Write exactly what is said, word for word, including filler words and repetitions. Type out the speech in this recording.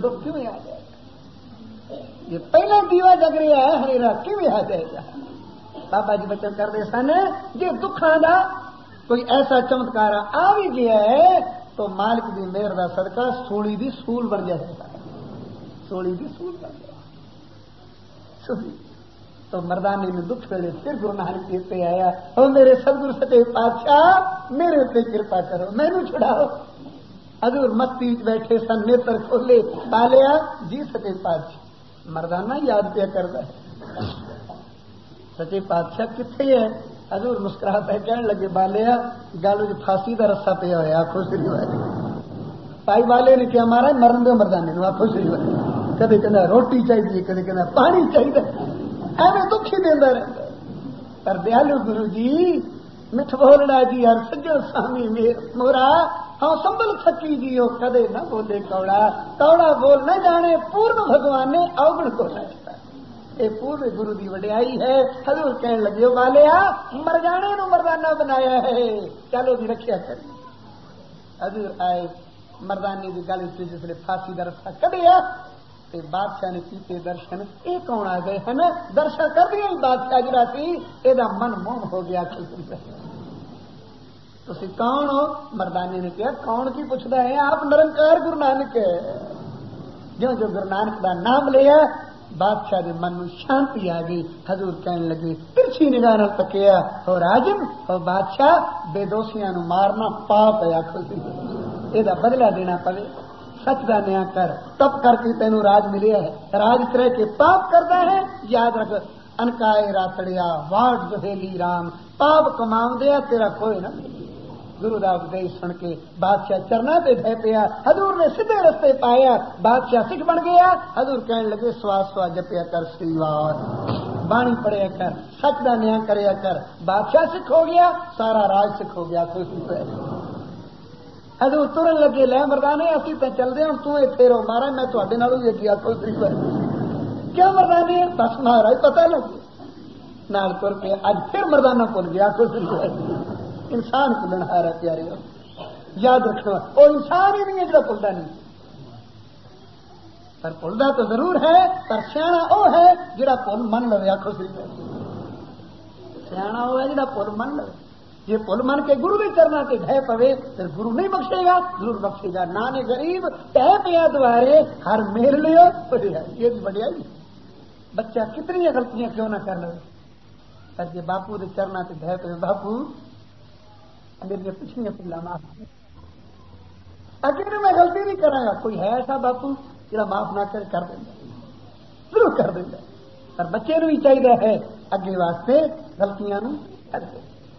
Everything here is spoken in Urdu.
دکھ کیوں آ جائے گا؟ یہ پہلا دیوا جگ رہا ہے ہنیرا کیوں آ جائے گا؟ بابا جی بچن کرتے سن جی دکھاں دا کوئی ایسا چمتکار آ بھی گیا ہے تو مالک دی مہر دا صدقہ سولی دی سول بن جائے گا، سولی دی سول بن جائے سولی تو مردانے میں دکھ ویلے پھر گرو نانک دیو تے آیا، او میرے سدگرو سچے پاتشاہ میرے تے کرپا کرو، مینوں چھڑاؤ۔ حضور مستی وچ بیٹھے سن، نیتر کھولے، بالیا جی سچے پاتشاہ، مردانہ یاد پیا کردا ہے سچے پاتشاہ کتنے ہے؟ حضور مسکرا پہ کہنے لگے بالیا گل وچ پھانسی دا رسا پیا ہوا، آخو شری والی پائی والے نے کیا مارا مرن دو مردانے نو، آخو شری والی کدے کہنا روٹی چاہیے، کدے کہنا پانی چاہیے، ایویں دکھ ہی دینا رہتا۔ پر دیالو گرو جی مٹھ بولنا جی ہر سجن سامی مورا ہاں سنبھل تھکی جی ہو، کدے نہ بولے کوڑا، کوڑا بول نہ جانے پورن بھگوان نے اوگن کو رچتا، یہ پورے گرو دی وڈیائی ہے۔ حضور کہنے لگے والیا مر جانے نو مردانہ بنایا ہے، چلو دی رکھیا کری۔ حضور آئے مردانی دی گل جس نے پھانسی دا رسا کڈیا تے بادشاہ نے کیتے درشن، یہ کون آ گئے ہیں درشن کر دیا بادشاہ جڑا سی یہ من موم ہو گیا۔ تسی کون ہو؟ مردانے نے کہا کون کی پوچھتا ہے، آپ نرنکار گرو نانک ہے۔ جو جو گرو نانک دا نام لیا بادشاہ دے من میں شانتی آ گئی۔ حضور کہنے لگے ترچھی نگاہ نال تکیا، اور راجم اور بادشاہ بے دوسیاں نو مارنا پاپ ہے، آخو سی یہ بدلہ دینا پوے، سچ دا نیا کر، تب کر کے تینوں راج ملیا ہے، راج کرے کے پاپ کرتا ہے، یاد رکھ انکائے راتڑیا واٹ جوہیلی رام، پاپ کماؤ دیا تیرا کوئی نہ ملے۔ گرو دا اپدیش سن کے بادشاہ چرنا پہ بہ پیا، حضور نے سیدھے رستے پایا، بادشاہ سکھ بن گیا۔ حضور کہنے لگے سوا سوا جپیا کر سریوار، بانی پڑھیا کر، سچ دا نیا کریا کر، بادشاہ سکھ ہو گیا، سارا راج سکھ ہو گیا۔ خوشی پہ حضور ترن لگے لے مردانے اسی تے چل دے ہوں تو ایتھے رہو، مہاراج میں تواڈے نال ہوئی گیا خوشی پہ کیا مردانے بس مہاراج پتہ لگے نال تر کے اج پھر مردانہ بھول گیا خوشی پہ۔ انسان بھولن ہارا پیارے ہو، یاد رکھنا وہ انسان ہی نہیں ہے جو بھولتا نہیں، پر بھولتا تو ضرور ہے، پر سیاح وہ ہے جڑا بھول من لو۔ آخو سی سیاح وہ ہے جڑا بھول من لو، جی بھول من کے گرو بھی کرنا کہ ڈہ پوے پھر گرو نہیں بخشے گا، ضرور بخشے گا۔ نانے غریب ٹہ پیا دوارے ہر میل لو، یہ بھی بڑھیا جی بچہ کتنی غلطیاں کیوں نہ کر لو، پر جی باپو دے چرنا تے ڈہ پوے باپو میری پچھلیاں پلا معاف، اگر میں غلطی نہیں کرا گا کوئی ہے ایسا باپو جڑا معاف نہ کر کر دینا، ضرور کر دینا، پر بچے نو بھی چاہیے ہے اگے واسطے غلطیاں نو کر دے۔